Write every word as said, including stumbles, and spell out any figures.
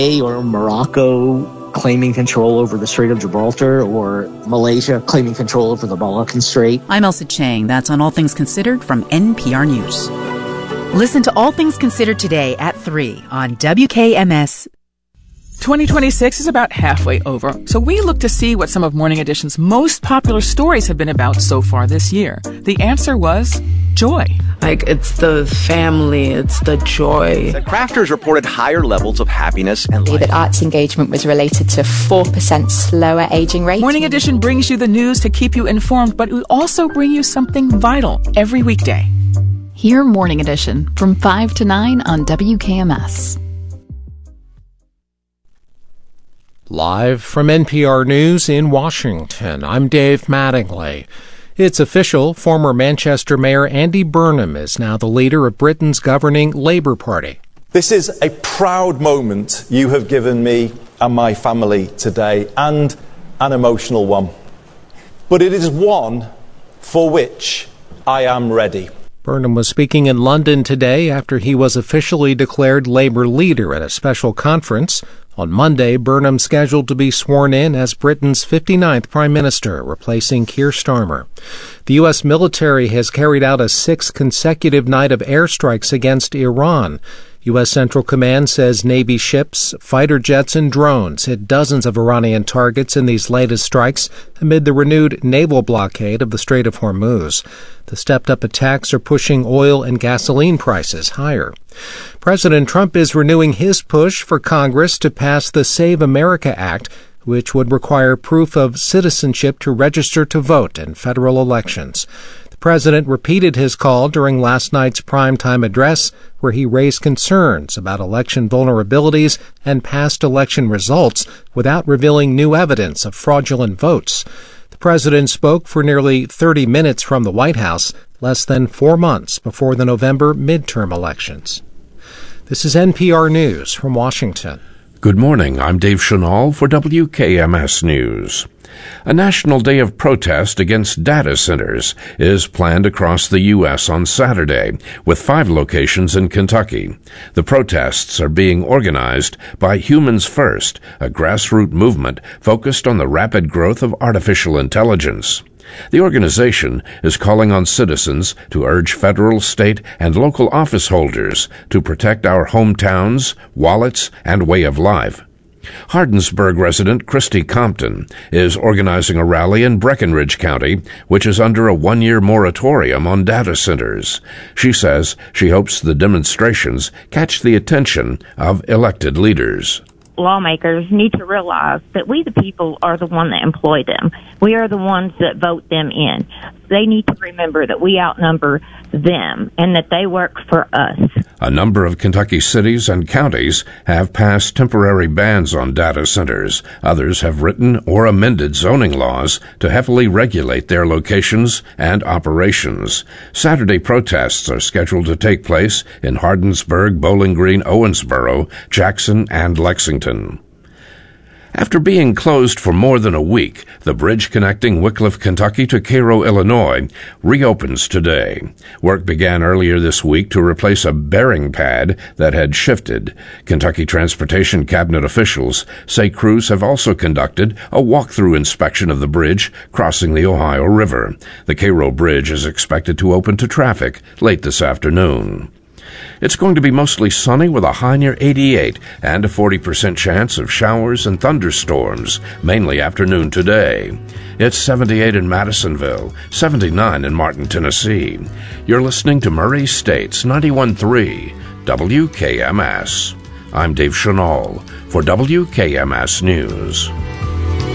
or Morocco claiming control over the Strait of Gibraltar, or Malaysia claiming control over the Malaccan Strait. I'm Elsa Chang. That's on All Things Considered from N P R News. Listen to All Things Considered today at three on W K M S. twenty twenty-six is about halfway over, so we look to see what some of Morning Edition's most popular stories have been about so far this year. The answer was joy. Like, it's the family, it's the joy. The crafters reported higher levels of happiness and life. That arts engagement was related to four percent slower aging rate. Morning Edition brings you the news to keep you informed, but we also bring you something vital every weekday. Hear Morning Edition from five to nine on W K M S. Live from N P R News in Washington, I'm Dave Mattingly. It's official, former Manchester Mayor Andy Burnham is now the leader of Britain's governing Labour Party. This is a proud moment you have given me and my family today, and an emotional one. But it is one for which I am ready. Burnham was speaking in London today after he was officially declared Labour leader at a special conference. On Monday, Burnham scheduled to be sworn in as Britain's fifty-ninth Prime Minister, replacing Keir Starmer. The U S military has carried out a sixth consecutive night of airstrikes against Iran. U S Central Command says Navy ships, fighter jets, and drones hit dozens of Iranian targets in these latest strikes amid the renewed naval blockade of the Strait of Hormuz. The stepped-up attacks are pushing oil and gasoline prices higher. President Trump is renewing his push for Congress to pass the Save America Act, which would require proof of citizenship to register to vote in federal elections. The president repeated his call during last night's primetime address, where he raised concerns about election vulnerabilities and past election results without revealing new evidence of fraudulent votes. The president spoke for nearly thirty minutes from the White House, less than four months before the November midterm elections. This is N P R News from Washington. Good morning. I'm Dave Chanel for W K M S News. A national day of protest against data centers is planned across the U S on Saturday, with five locations in Kentucky. The protests are being organized by Humans First, a grassroots movement focused on the rapid growth of artificial intelligence. The organization is calling on citizens to urge federal, state, and local office holders to protect our hometowns, wallets, and way of life. Hardinsburg resident Christy Compton is organizing a rally in Breckinridge County, which is under a one-year moratorium on data centers. She says she hopes the demonstrations catch the attention of elected leaders. Lawmakers need to realize that we, the people, are the one that employ them. We are the ones that vote them in. They need to remember that we outnumber them and that they work for us. A number of Kentucky cities and counties have passed temporary bans on data centers. Others have written or amended zoning laws to heavily regulate their locations and operations. Saturday protests are scheduled to take place in Hardinsburg, Bowling Green, Owensboro, Jackson, and Lexington. After being closed for more than a week, the bridge connecting Wickliffe, Kentucky to Cairo, Illinois, reopens today. Work began earlier this week to replace a bearing pad that had shifted. Kentucky Transportation Cabinet officials say crews have also conducted a walk-through inspection of the bridge crossing the Ohio River. The Cairo Bridge is expected to open to traffic late this afternoon. It's going to be mostly sunny with a high near eighty-eight and a forty percent chance of showers and thunderstorms, mainly afternoon today. It's seventy-eight in Madisonville, seventy-nine in Martin, Tennessee. You're listening to Murray State's ninety-one point three W K M S. I'm Dave Chanel for W K M S News.